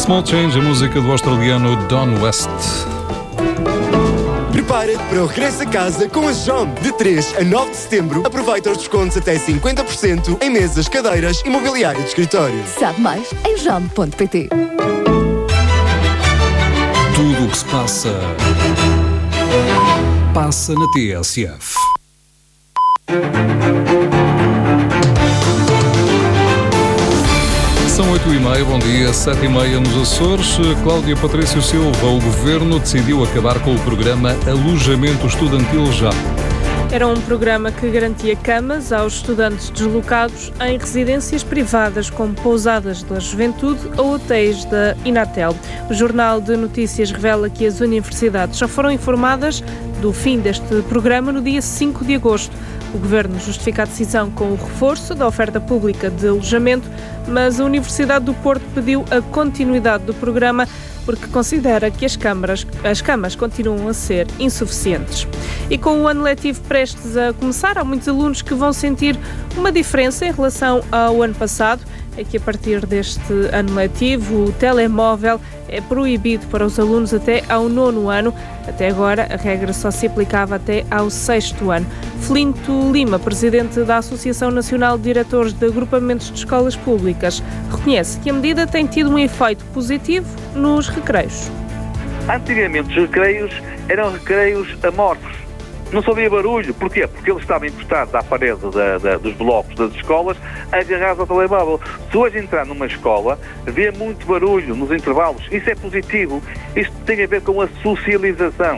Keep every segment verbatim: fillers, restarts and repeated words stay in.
Small Change, a música do australiano Don West. Prepara-te para o regresso a casa com a Jom. De três a nove de setembro, aproveita os descontos até cinquenta por cento em mesas, cadeiras e mobiliário de escritório. Sabe mais em jom ponto pt. Tudo o que se passa, passa na T S F. São oito e meia, bom dia, sete e meia nos Açores. Cláudia Patrício Silva, o Governo decidiu acabar com o programa Alojamento Estudantil Já. Era um programa que garantia camas aos estudantes deslocados em residências privadas, como pousadas da juventude ou hotéis da Inatel. O Jornal de Notícias revela que as universidades só foram informadas do fim deste programa no dia cinco de agosto. O Governo justifica a decisão com o reforço da oferta pública de alojamento, mas a Universidade do Porto pediu a continuidade do programa porque considera que as, câmaras, as camas continuam a ser insuficientes. E com o ano letivo prestes a começar, há muitos alunos que vão sentir uma diferença em relação ao ano passado. É que a partir deste ano letivo, o telemóvel é proibido para os alunos até ao nono ano. Até agora, a regra só se aplicava até ao sexto ano. Flinto Lima, presidente da Associação Nacional de Diretores de Agrupamentos de Escolas Públicas, reconhece que a medida tem tido um efeito positivo nos recreios. Antigamente, os recreios eram recreios amorfos. Não só havia barulho. Porquê? Porque eles estavam encostados à parede da, da, dos blocos das escolas, agarrados ao telemóvel. Se hoje entrar numa escola, vê muito barulho nos intervalos. Isso é positivo. Isto tem a ver com a socialização.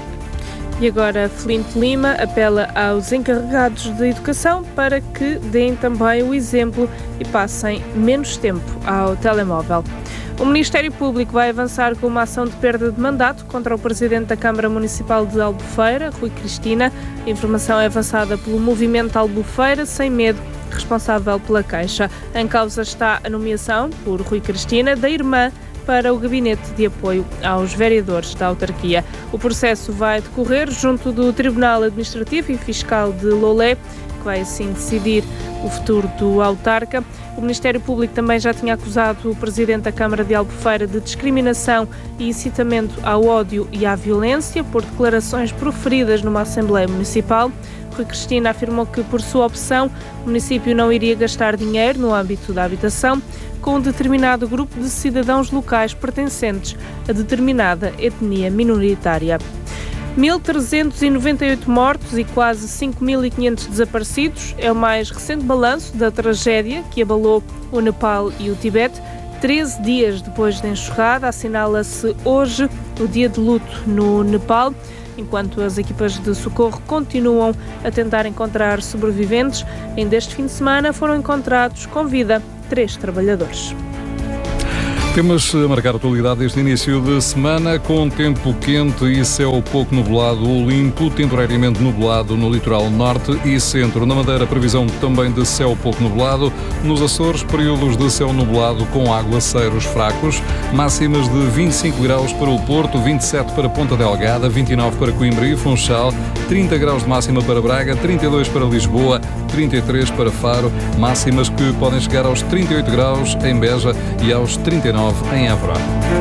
E agora, Flinto Lima apela aos encarregados de educação para que deem também o exemplo e passem menos tempo ao telemóvel. O Ministério Público vai avançar com uma ação de perda de mandato contra o Presidente da Câmara Municipal de Albufeira, Rui Cristina. A informação é avançada pelo Movimento Albufeira Sem Medo, responsável pela Caixa. Em causa está a nomeação, por Rui Cristina, da irmã para o Gabinete de Apoio aos Vereadores da Autarquia. O processo vai decorrer junto do Tribunal Administrativo e Fiscal de Lolé, que vai assim decidir o futuro do autarca. O Ministério Público também já tinha acusado o Presidente da Câmara de Albufeira de discriminação e incitamento ao ódio e à violência por declarações proferidas numa Assembleia Municipal. Rui Cristina afirmou que, por sua opção, o município não iria gastar dinheiro no âmbito da habitação com um determinado grupo de cidadãos locais pertencentes a determinada etnia minoritária. mil trezentos e noventa e oito mortos e quase cinco mil e quinhentos desaparecidos é o mais recente balanço da tragédia que abalou o Nepal e o Tibete. treze dias depois da enxurrada, assinala-se hoje o dia de luto no Nepal, enquanto as equipas de socorro continuam a tentar encontrar sobreviventes. Ainda este fim de semana foram encontrados com vida três trabalhadores. Temos a marcar a atualidade deste início de semana com tempo quente e céu pouco nublado ou limpo, temporariamente nublado no litoral norte e centro. Na Madeira, previsão também de céu pouco nublado. Nos Açores, períodos de céu nublado com aguaceiros fracos. Máximas de vinte e cinco graus para o Porto, vinte e sete para Ponta Delgada, vinte e nove para Coimbra e Funchal, trinta graus de máxima para Braga, trinta e dois para Lisboa, trinta e três para Faro. Máximas que podem chegar aos trinta e oito graus em Beja e aos trinta e nove em Évora.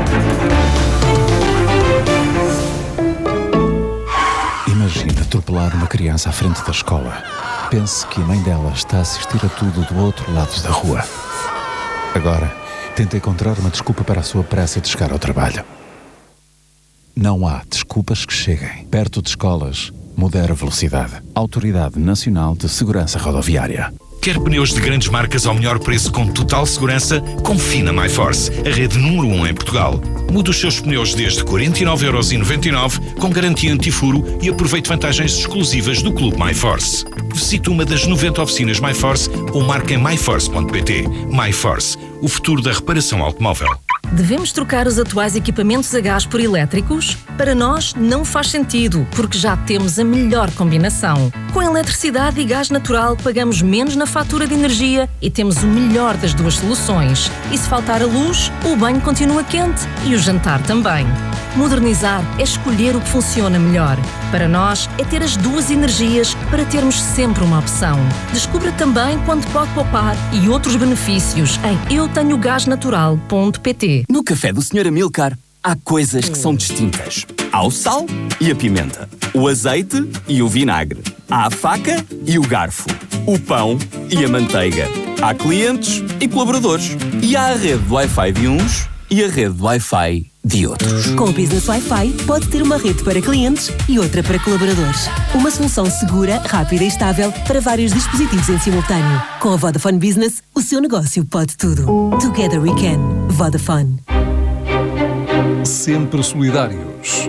Imagina atropelar uma criança à frente da escola. Pense que a mãe dela está a assistir a tudo do outro lado da rua. Agora, tenta encontrar uma desculpa para a sua pressa de chegar ao trabalho. Não há desculpas que cheguem. Perto de escolas, modera a velocidade. Autoridade Nacional de Segurança Rodoviária. Quer pneus de grandes marcas ao melhor preço com total segurança? Confie na MyForce, a rede número um em Portugal. Mude os seus pneus desde quarenta e nove euros e noventa e nove com garantia antifuro e aproveite vantagens exclusivas do Clube MyForce. Visite uma das noventa oficinas MyForce ou marque em my force ponto pt. MyForce, o futuro da reparação automóvel. Devemos trocar os atuais equipamentos a gás por elétricos? Para nós, não faz sentido, porque já temos a melhor combinação. Com eletricidade e gás natural, pagamos menos na fatura de energia e temos o melhor das duas soluções. E se faltar a luz, o banho continua quente e o jantar também. Modernizar é escolher o que funciona melhor. Para nós, é ter as duas energias para termos sempre uma opção. Descubra também quanto pode poupar e outros benefícios em eu tenho gás natural ponto pt. No café do senhor Amilcar, há coisas que são distintas. Há o sal e a pimenta, o azeite e o vinagre, há a faca e o garfo, o pão e a manteiga. Há clientes e colaboradores. E há a rede de Wi-Fi de uns e a rede de Wi-Fi de outros. Com o Business Wi-Fi, pode ter uma rede para clientes e outra para colaboradores. Uma solução segura, rápida e estável para vários dispositivos em simultâneo. Com a Vodafone Business, o seu negócio pode tudo. Together we can. Vodafone. Sempre solidários.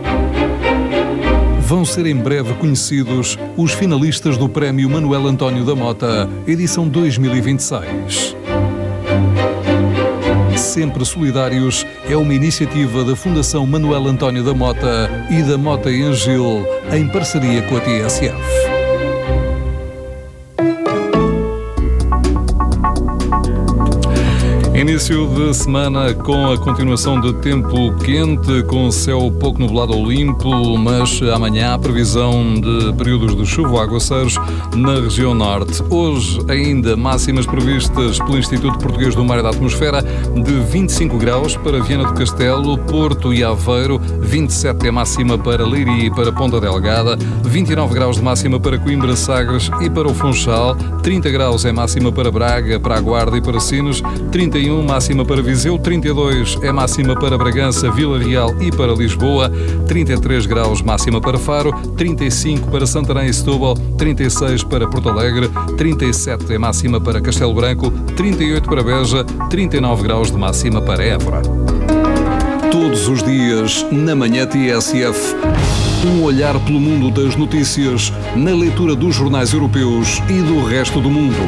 Vão ser em breve conhecidos os finalistas do Prémio Manuel António da Mota, edição dois mil e vinte e seis. Sempre Solidários é uma iniciativa da Fundação Manuel António da Mota e da Mota Engil, em parceria com a T S F. Início de semana com a continuação de tempo quente, com céu pouco nublado ou limpo, mas amanhã há previsão de períodos de chuva ou aguaceiros na região norte. Hoje ainda máximas previstas pelo Instituto Português do Mar e da Atmosfera de vinte e cinco graus para Viana do Castelo, Porto e Aveiro, vinte e sete é máxima para Leiria e para Ponta Delgada, vinte e nove graus de máxima para Coimbra, Sagres e para o Funchal, trinta graus é máxima para Braga, para a Guarda e para Sines, trinta e um máxima para Viseu, trinta e dois é máxima para Bragança, Vila Real e para Lisboa, trinta e três graus máxima para Faro, trinta e cinco para Santarém e Setúbal, trinta e seis para Porto Alegre, trinta e sete é máxima para Castelo Branco, trinta e oito para Beja, trinta e nove graus de máxima para Évora. Todos os dias, na manhã T S F, um olhar pelo mundo das notícias, na leitura dos jornais europeus e do resto do mundo.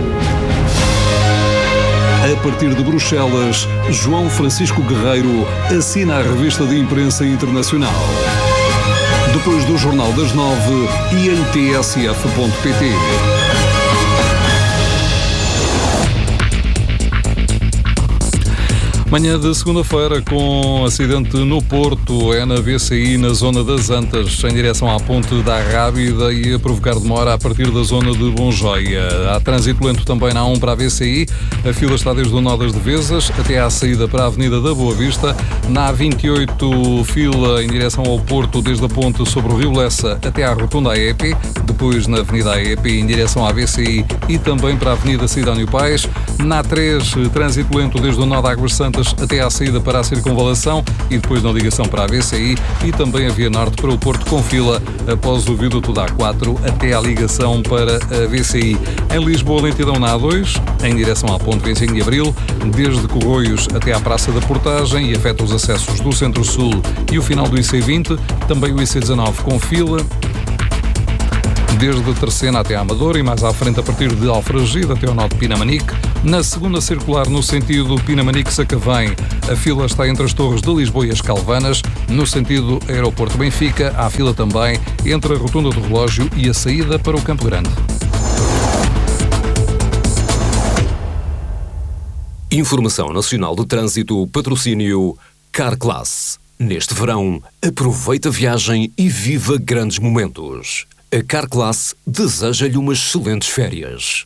A partir de Bruxelas, João Francisco Guerreiro assina a revista de imprensa internacional. Depois do Jornal das Nove e em T S F ponto pt. Manhã de segunda-feira com acidente no Porto, é na V C I, na zona das Antas, em direção à ponte da Rábida e a provocar demora a partir da zona de Bonjoia. Há trânsito lento também na A um para a V C I, a fila está desde o Nó das Devesas até à saída para a Avenida da Boa Vista. Na A vinte e oito, fila em direção ao Porto, desde a ponte sobre o Rio Lessa até à Rotunda A E P, depois na Avenida A E P em direção à V C I e também para a Avenida Sidónio Pais. Na A três, trânsito lento desde o Nó de Águas Santas até à saída para a Circunvalação e depois na ligação para a V C I e também a Via Norte para o Porto com fila após o viaduto da A quatro até à ligação para a V C I. Em Lisboa, lentidão na A dois, em direção à ponte vinte e cinco de Abril, desde Corroios até à Praça da Portagem e afeta os acessos do Centro-Sul e o final do I C vinte, também o I C dezanove com fila, desde Terceira até a Amadora e mais à frente a partir de Alfragide até ao nó de Pinamanique. Na segunda circular, no sentido Pinamanique-Sacavém, a fila está entre as Torres de Lisboa e as Calvanas. No sentido Aeroporto-Benfica, há fila também entre a Rotunda do Relógio e a saída para o Campo Grande. Informação Nacional de Trânsito, patrocínio Carclass. Neste verão, aproveita a viagem e viva grandes momentos. A Carclass deseja-lhe umas excelentes férias.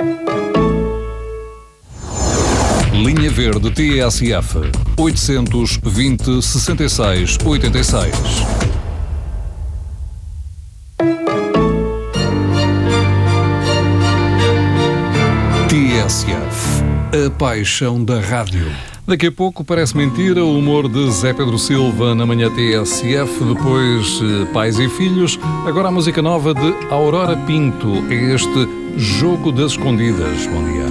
Linha Verde T S F oitocentos, vinte, sessenta e seis, oitenta e seis. T S F, a paixão da rádio. Daqui a pouco parece mentira o humor de Zé Pedro Silva na manhã T S F, depois Pais e Filhos, agora a música nova de Aurora Pinto, é este Jogo das Escondidas. Bom dia.